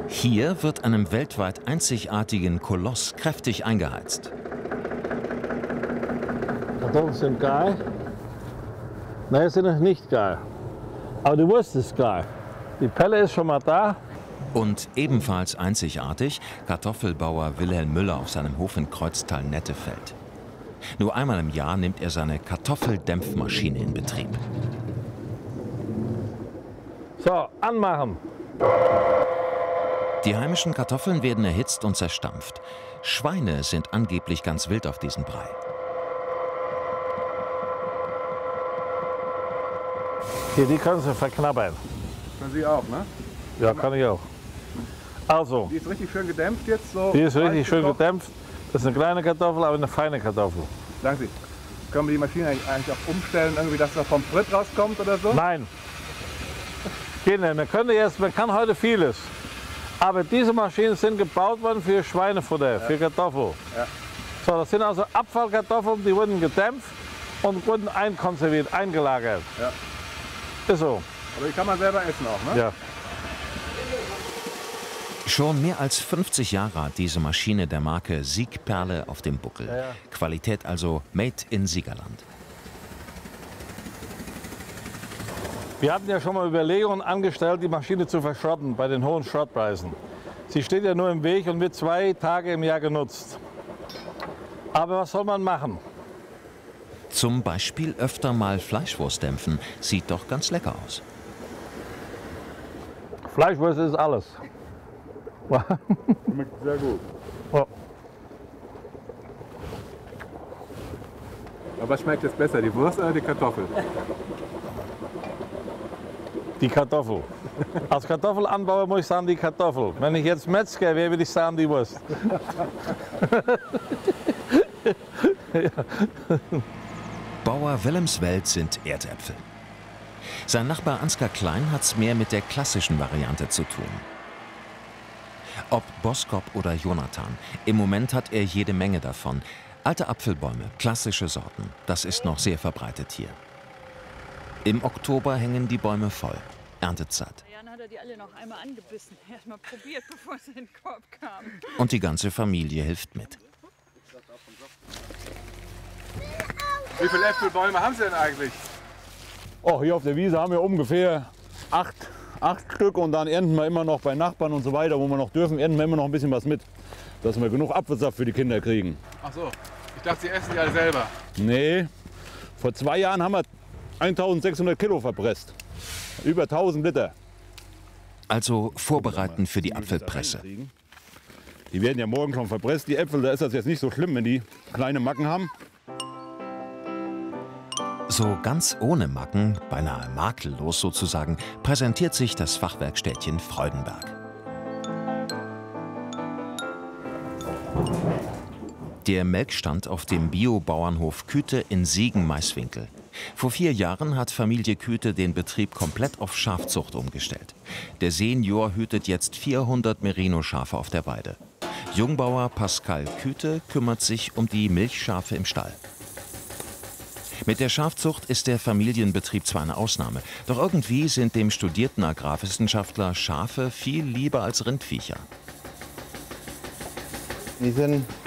Hier wird einem weltweit einzigartigen Koloss kräftig eingeheizt. Kartoffeln sind geil. Nein, sind noch nicht geil. Aber die Wurst ist geil. Die Pelle ist schon mal da. Und ebenfalls einzigartig Kartoffelbauer Wilhelm Müller auf seinem Hof in Kreuztal-Nettefeld. Nur einmal im Jahr nimmt er seine Kartoffeldämpfmaschine in Betrieb. So, anmachen. Die heimischen Kartoffeln werden erhitzt und zerstampft. Schweine sind angeblich ganz wild auf diesen Brei. Hier, die können Sie verknabbern. Können Sie auch, ne? Ja, kann ich auch. Also, Die ist richtig schön gedämpft jetzt so. die ist richtig schön gedämpft. Das ist eine kleine Kartoffel, aber eine feine Kartoffel. Sagen Sie, können wir die Maschine eigentlich auch umstellen, irgendwie, dass da vom Sprit rauskommt oder so? Nein. Geht nicht. Man kann heute vieles. Aber diese Maschinen sind gebaut worden für Schweinefutter, für Kartoffeln. Ja. So, das sind also Abfallkartoffeln, die wurden gedämpft und wurden einkonserviert, eingelagert. Ja. Ist so. Aber die kann man selber essen auch, ne? Ja. Schon mehr als 50 Jahre hat diese Maschine der Marke Siegperle auf dem Buckel. Ja. Qualität also made in Siegerland. Wir hatten ja schon mal Überlegungen angestellt, die Maschine zu verschrotten bei den hohen Schrottpreisen. Sie steht ja nur im Weg und wird 2 Tage im Jahr genutzt. Aber was soll man machen? Zum Beispiel öfter mal Fleischwurst dämpfen. Sieht doch ganz lecker aus. Fleischwurst ist alles. Schmeckt sehr gut. Oh. Aber was schmeckt jetzt besser, die Wurst oder die Kartoffel? Die Kartoffel. Als Kartoffelanbauer muss ich sagen, die Kartoffel. Wenn ich jetzt Metzger wäre, würde ich sagen, die Wurst. Bauer Wilhelmswelt sind Erdäpfel. Sein Nachbar Ansgar Klein hat's mehr mit der klassischen Variante zu tun. Ob Boskop oder Jonathan, im Moment hat er jede Menge davon. Alte Apfelbäume, klassische Sorten, das ist noch sehr verbreitet hier. Im Oktober hängen die Bäume voll. Erntezeit. Dann hat er die alle noch einmal angebissen. Erst mal probiert, bevor sie in den Korb kamen. Und die ganze Familie hilft mit. Wie viele Äpfelbäume haben Sie denn eigentlich? Oh, hier auf der Wiese haben wir ungefähr 8 Stück und dann ernten wir immer noch bei Nachbarn und so weiter, wo wir noch dürfen, ernten wir immer noch ein bisschen was mit, dass wir genug Apfelsaft für die Kinder kriegen. Ach so, ich dachte, Sie essen die alle selber. Nee, vor 2 Jahren haben wir 1600 Kilo verpresst. Über 1000 Liter. Also vorbereiten für die Apfelpresse. Die werden ja morgen schon verpresst, die Äpfel, da ist das jetzt nicht so schlimm, wenn die kleine Macken haben. So ganz ohne Macken, beinahe makellos sozusagen, präsentiert sich das Fachwerkstädtchen Freudenberg. Der Melkstand auf dem Bio-Bauernhof Küte in Siegen-Maiswinkel. Vor 4 Jahren hat Familie Küte den Betrieb komplett auf Schafzucht umgestellt. Der Senior hütet jetzt 400 Merino-Schafe auf der Weide. Jungbauer Pascal Küte kümmert sich um die Milchschafe im Stall. Mit der Schafzucht ist der Familienbetrieb zwar eine Ausnahme, doch irgendwie sind dem studierten Agrarwissenschaftler Schafe viel lieber als Rindviecher. Die sind